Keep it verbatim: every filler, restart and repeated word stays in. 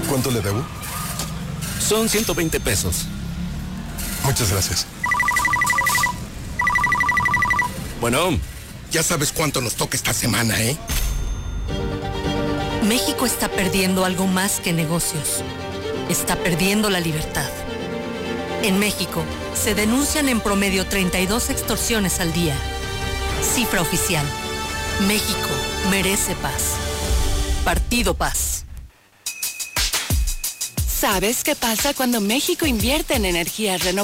¿Cuánto le debo? Son ciento veinte pesos. Muchas gracias. Bueno, ya sabes cuánto nos toca esta semana, ¿eh? México está perdiendo algo más que negocios. Está perdiendo la libertad. En México, se denuncian en promedio treinta y dos extorsiones al día. Cifra oficial. México merece paz. Partido Paz. ¿Sabes qué pasa cuando México invierte en energías renovables?